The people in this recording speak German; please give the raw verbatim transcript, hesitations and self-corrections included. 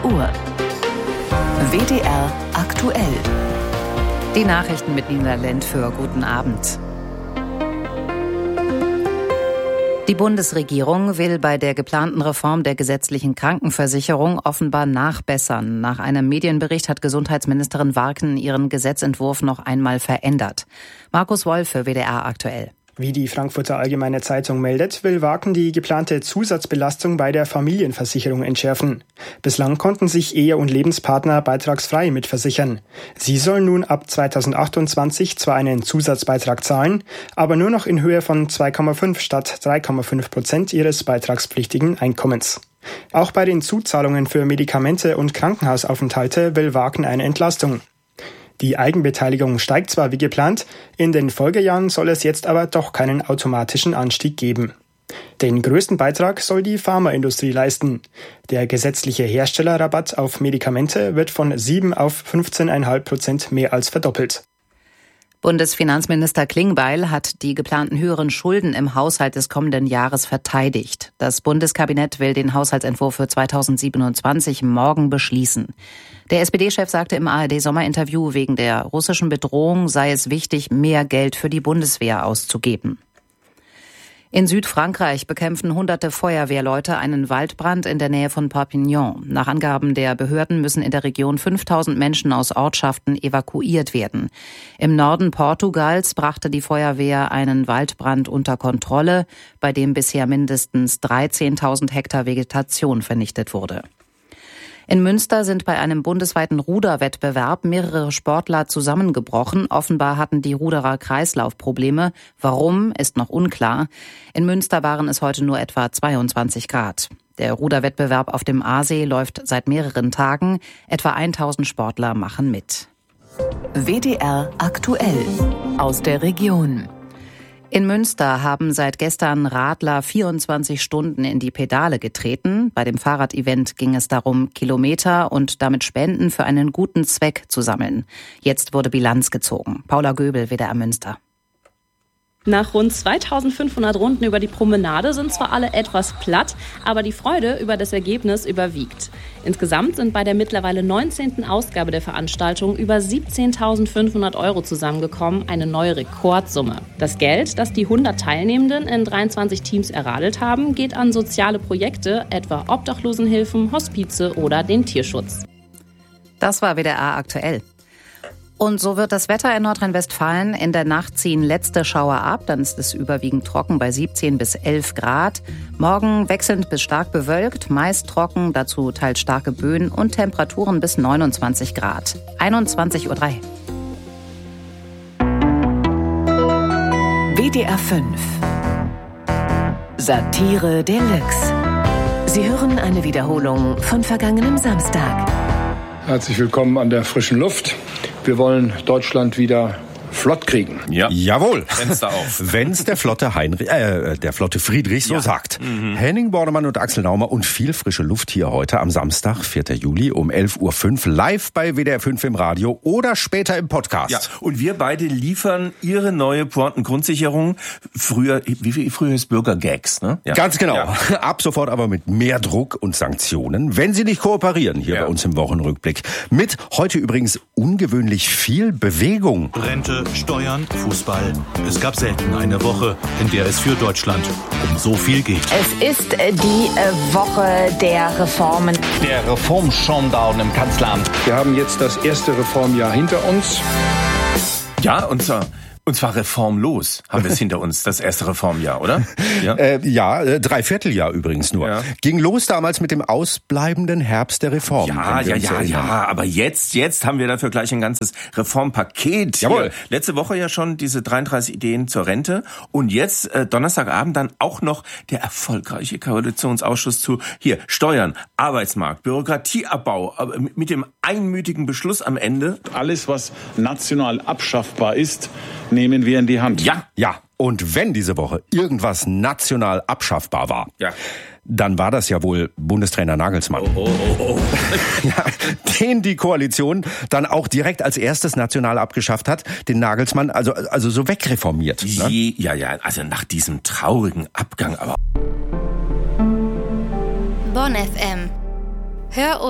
Uhr. W D R aktuell. Die Nachrichten mit Nina Lent für guten Abend. Die Bundesregierung will bei der geplanten Reform der gesetzlichen Krankenversicherung offenbar nachbessern. Nach einem Medienbericht hat Gesundheitsministerin Warken ihren Gesetzentwurf noch einmal verändert. Markus Wolf für W D R aktuell. Wie die Frankfurter Allgemeine Zeitung meldet, will Warken die geplante Zusatzbelastung bei der Familienversicherung entschärfen. Bislang konnten sich Ehe- und Lebenspartner beitragsfrei mitversichern. Sie sollen nun ab zweitausendachtundzwanzig zwar einen Zusatzbeitrag zahlen, aber nur noch in Höhe von zwei Komma fünf statt drei Komma fünf Prozent ihres beitragspflichtigen Einkommens. Auch bei den Zuzahlungen für Medikamente und Krankenhausaufenthalte will Warken eine Entlastung. Die Eigenbeteiligung steigt zwar wie geplant, in den Folgejahren soll es jetzt aber doch keinen automatischen Anstieg geben. Den größten Beitrag soll die Pharmaindustrie leisten. Der gesetzliche Herstellerrabatt auf Medikamente wird von sieben auf fünfzehn Komma fünf Prozent mehr als verdoppelt. Bundesfinanzminister Klingbeil hat die geplanten höheren Schulden im Haushalt des kommenden Jahres verteidigt. Das Bundeskabinett will den Haushaltsentwurf für zweitausendsiebenundzwanzig morgen beschließen. Der S P D-Chef sagte im A R D-Sommerinterview, wegen der russischen Bedrohung sei es wichtig, mehr Geld für die Bundeswehr auszugeben. In Südfrankreich bekämpfen hunderte Feuerwehrleute einen Waldbrand in der Nähe von Perpignan. Nach Angaben der Behörden müssen in der Region fünftausend Menschen aus Ortschaften evakuiert werden. Im Norden Portugals brachte die Feuerwehr einen Waldbrand unter Kontrolle, bei dem bisher mindestens dreizehntausend Hektar Vegetation vernichtet wurde. In Münster sind bei einem bundesweiten Ruderwettbewerb mehrere Sportler zusammengebrochen. Offenbar hatten die Ruderer Kreislaufprobleme. Warum, ist noch unklar. In Münster waren es heute nur etwa zweiundzwanzig Grad. Der Ruderwettbewerb auf dem Aasee läuft seit mehreren Tagen. Etwa tausend Sportler machen mit. W D R aktuell aus der Region. In Münster haben seit gestern Radler vierundzwanzig Stunden in die Pedale getreten. Bei dem Fahrradevent ging es darum, Kilometer und damit Spenden für einen guten Zweck zu sammeln. Jetzt wurde Bilanz gezogen. Paula Göbel, W D R Münster. Nach rund zweitausendfünfhundert Runden über die Promenade sind zwar alle etwas platt, aber die Freude über das Ergebnis überwiegt. Insgesamt sind bei der mittlerweile neunzehnten Ausgabe der Veranstaltung über siebzehntausendfünfhundert Euro zusammengekommen, eine neue Rekordsumme. Das Geld, das die hundert Teilnehmenden in dreiundzwanzig Teams erradelt haben, geht an soziale Projekte, etwa Obdachlosenhilfen, Hospize oder den Tierschutz. Das war W D R aktuell. Und so wird das Wetter in Nordrhein-Westfalen. In der Nacht ziehen letzte Schauer ab, dann ist es überwiegend trocken bei siebzehn bis elf Grad. Morgen wechselnd bis stark bewölkt, meist trocken, dazu teils starke Böen und Temperaturen bis neunundzwanzig Grad. einundzwanzig Uhr drei. W D R fünf. Satire Deluxe. Sie hören eine Wiederholung von vergangenem Samstag. Herzlich willkommen an der frischen Luft. Wir wollen Deutschland wieder flott kriegen. Ja. Jawohl. Fenster auf. Wenn's der Flotte Heinrich, äh, der Flotte Friedrich so ja. sagt. Mhm. Henning Bornemann und Axel Naumer und viel frische Luft hier heute am Samstag, vierten Juli um elf Uhr fünf live bei W D R fünf im Radio oder später im Podcast. Ja. Und wir beide liefern Ihre neue Pointen-Grundsicherung. Früher, wie viel früher ist Bürgergags, ne? Ja. Ganz genau. Ja. Ab sofort aber mit mehr Druck und Sanktionen, wenn Sie nicht kooperieren, hier ja. bei uns im Wochenrückblick. Mit heute übrigens ungewöhnlich viel Bewegung. Rente, Steuern, Fußball. Es gab selten eine Woche, in der es für Deutschland um so viel geht. Es ist die Woche der Reformen. Der Reform-Showdown im Kanzleramt. Wir haben jetzt das erste Reformjahr hinter uns. Ja, und zwar... Und zwar reformlos haben wir es hinter uns, das erste Reformjahr, oder? Ja, äh, ja äh, Dreivierteljahr übrigens nur. Ja. Ging los damals mit dem ausbleibenden Herbst der Reform. Ja, ja, ja, ja, aber jetzt, jetzt haben wir dafür gleich ein ganzes Reformpaket. Jawohl. Hier. Letzte Woche ja schon diese dreiunddreißig Ideen zur Rente und jetzt äh, Donnerstagabend dann auch noch der erfolgreiche Koalitionsausschuss zu hier Steuern, Arbeitsmarkt, Bürokratieabbau, aber mit dem einmütigen Beschluss am Ende. Alles, was national abschaffbar ist, nehmen wir in die Hand. Ja, ja. Und wenn diese Woche irgendwas national abschaffbar war, ja. dann war das ja wohl Bundestrainer Nagelsmann. Oh, oh, oh, oh. Ja, den die Koalition dann auch direkt als erstes national abgeschafft hat, den Nagelsmann also also so wegreformiert. Ne? Je, ja, ja, also nach diesem traurigen Abgang aber. Bonn F M. Hör uns.